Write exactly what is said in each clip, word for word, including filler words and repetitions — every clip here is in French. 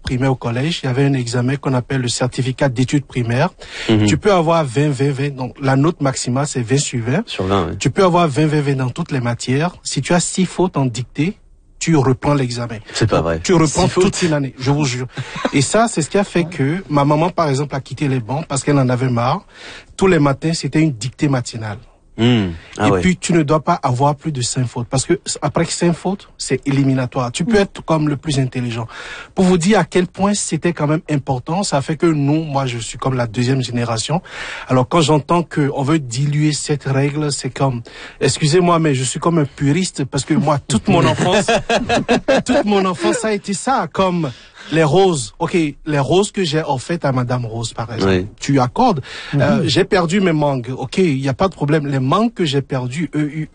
primaire au collège, il y avait un examen qu'on appelle le certificat d'études primaires. Mmh. Tu peux avoir vingt, vingt, vingt. Donc, la note maximale, c'est vingt sur vingt. Sur vingt, oui. Tu peux avoir vingt, vingt, vingt dans toutes les matières. Si tu as six fautes en dictée, tu reprends l'examen. C'est pas vrai. Tu reprends Six toute une année, je vous jure. Et ça, c'est ce qui a fait que ma maman, par exemple, a quitté les bancs parce qu'elle en avait marre. Tous les matins, c'était une dictée matinale. Mmh. Ah et ouais. puis, tu ne dois pas avoir plus de cinq fautes. Parce que après cinq fautes, c'est éliminatoire. Tu peux mmh. être comme le plus intelligent. Pour vous dire à quel point c'était quand même important, ça fait que nous, moi, je suis comme la deuxième génération. Alors, quand j'entends que on veut diluer cette règle, c'est comme, excusez-moi, mais je suis comme un puriste parce que moi, toute mon enfance, toute mon enfance, ça a été ça, comme les roses. Ok, les roses que j'ai offertes à Madame Rose, par exemple. Oui. Tu accordes. Mm-hmm. Euh, j'ai perdu mes mangues. Ok, il n'y a pas de problème. Les mangues que j'ai perdues, E U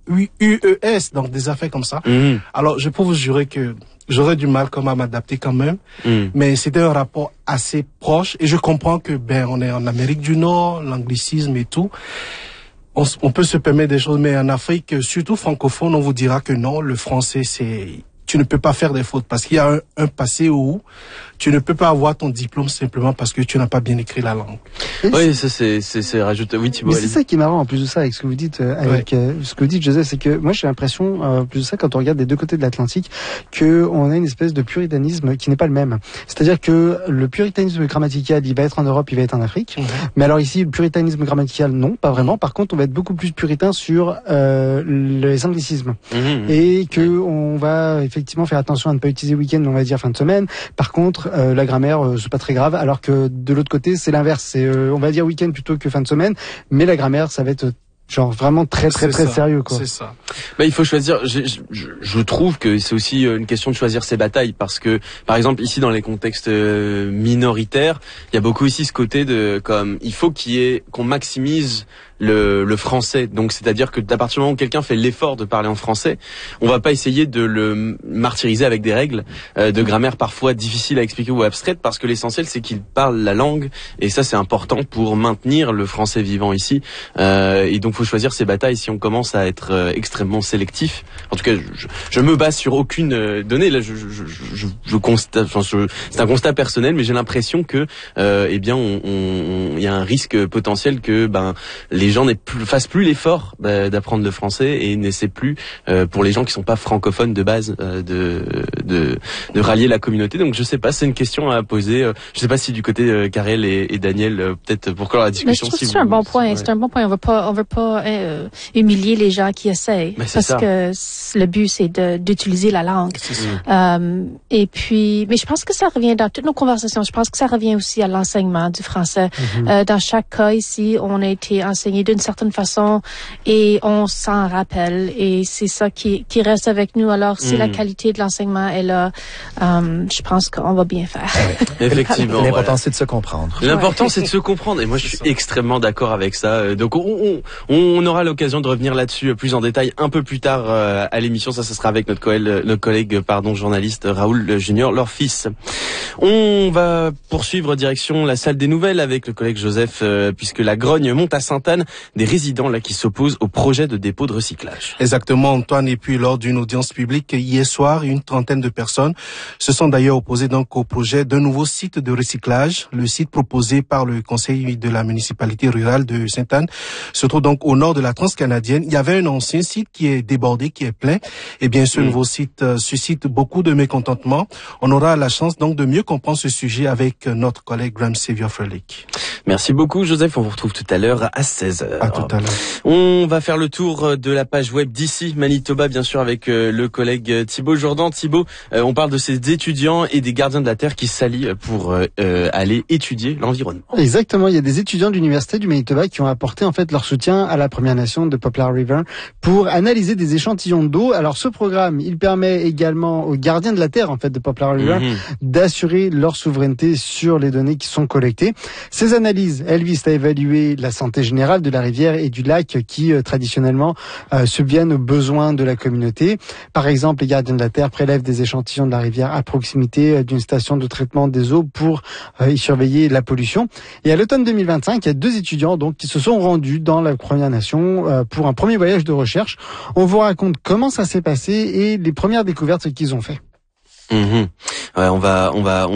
E S, donc des affaires comme ça. Mm-hmm. Alors, je peux vous jurer que j'aurais du mal comme à m'adapter quand même. Mm. Mais c'était un rapport assez proche. Et je comprends que, ben, on est en Amérique du Nord, l'anglicisme et tout. On, on peut se permettre des choses, mais en Afrique, surtout francophone, on vous dira que non, le français, c'est... Tu ne peux pas faire des fautes parce qu'il y a un, un passé où tu ne peux pas avoir ton diplôme simplement parce que tu n'as pas bien écrit la langue. Oui, ça c'est c'est c'est rajouté. Oui, Thibaut. Mais c'est ça qui est marrant en plus de ça avec ce que vous dites euh, avec ouais. euh, ce que vous dites Joseph, c'est que moi j'ai l'impression euh, en plus de ça quand on regarde des deux côtés de l'Atlantique que on a une espèce de puritanisme qui n'est pas le même. C'est-à-dire que le puritanisme grammatical, il va être en Europe, il va être en Afrique. Mmh. Mais alors ici le puritanisme grammatical non, pas vraiment. Par contre, on va être beaucoup plus puritain sur euh, les anglicismes mmh. et que on va effectivement faire attention à ne pas utiliser week-end, on va dire fin de semaine. Par contre, euh, la grammaire, euh, c'est pas très grave, alors que de l'autre côté, c'est l'inverse. C'est, euh, on va dire week-end plutôt que fin de semaine, mais la grammaire, ça va être genre vraiment très très très ça, sérieux quoi. C'est ça. Bah il faut choisir. Je, je, je trouve que c'est aussi une question de choisir ses batailles parce que par exemple ici dans les contextes minoritaires, il y a beaucoup aussi ce côté de comme il faut qu'il y ait qu'on maximise le, le français. Donc c'est-à-dire que à partir du moment où quelqu'un fait l'effort de parler en français, on va pas essayer de le martyriser avec des règles euh, de grammaire parfois difficiles à expliquer ou abstraites parce que l'essentiel c'est qu'il parle la langue et ça c'est important pour maintenir le français vivant ici. Euh, et donc faut choisir ses batailles si on commence à être euh, extrêmement sélectif. En tout cas, je, je me base sur aucune euh, donnée. Là, je, je, je, je, je constate, enfin, je, c'est un constat personnel, mais j'ai l'impression que, euh, eh bien, on, on, il y a un risque potentiel que, ben, les gens n'aient plus, fassent plus l'effort bah, d'apprendre le français et n'essaient plus, euh, pour les gens qui sont pas francophones de base, euh, de, de, de rallier la communauté. Donc, je sais pas, c'est une question à poser. Euh, je sais pas si du côté euh, Karel et, et Daniel, euh, peut-être pour clore la discussion. Mais je trouve si que c'est vous, un bon point. ouais. C'est un bon point. On veut pas, on veut pas euh, humilier les gens qui essayent mais parce ça. que le but c'est de d'utiliser la langue. Euh, et puis, mais je pense que ça revient dans toutes nos conversations. Je pense que ça revient aussi à l'enseignement du français. Mm-hmm. Euh, dans chaque cas ici, on a été enseigné d'une certaine façon et on s'en rappelle et c'est ça qui qui reste avec nous. Alors, si mm. la qualité de l'enseignement est là, euh, je pense qu'on va bien faire. Ouais. Effectivement. L'important voilà. c'est de se comprendre. L'important ouais. c'est de se comprendre et moi je suis extrêmement d'accord avec ça. Donc on, on, on aura l'occasion de revenir là-dessus plus en détail un peu plus tard euh, à l'émission. Ça, ce sera avec notre collègue, notre collègue pardon, journaliste Raoul Junior, leur fils. On va poursuivre direction la salle des nouvelles avec le collègue Joseph, euh, puisque la grogne monte à Sainte-Anne, des résidents là qui s'opposent au projet de dépôt de recyclage. Exactement, Antoine. Et puis lors d'une audience publique hier soir, une trentaine de personnes se sont d'ailleurs opposées donc au projet d'un nouveau site de recyclage. Le site proposé par le conseil de la municipalité rurale de Sainte-Anne se trouve donc au nord de la Transcanadienne. Il y avait un ancien site qui est débordé, qui est plein. Et bien, ce mmh. nouveau site euh, suscite beaucoup de mécontentement. On aura la chance donc de mieux comprendre ce sujet avec notre collègue Graham Xavier Frelick. Merci beaucoup, Joseph. On vous retrouve tout à l'heure à seize heures. À tout à l'heure. On va faire le tour de la page web d'ici Manitoba, bien sûr, avec le collègue Thibaut Jourdan. Thibaut, on parle de ces étudiants et des gardiens de la terre qui s'allient pour euh, aller étudier l'environnement. Exactement. Il y a des étudiants de l'université du Manitoba qui ont apporté en fait leur soutien à la Première Nation de Poplar River pour analyser des échantillons d'eau. Alors, ce programme, il permet également aux gardiens de la terre en fait de Poplar River mmh. d'assurer leur souveraineté sur les données qui sont collectées. Ces analyses, elles visent à évaluer la santé générale de la rivière et du lac qui euh, traditionnellement euh, subviennent aux besoins de la communauté. Par exemple, les gardiens de la terre prélèvent des échantillons de la rivière à proximité euh, d'une station de traitement des eaux pour euh, y surveiller la pollution. Et à l'automne deux mille vingt-cinq, il y a deux étudiants donc qui se sont rendus dans la Première Nation euh, pour un premier voyage de recherche. On vous raconte comment ça s'est passé et les premières découvertes qu'ils ont fait. Mmh. Ouais, on va, on va, on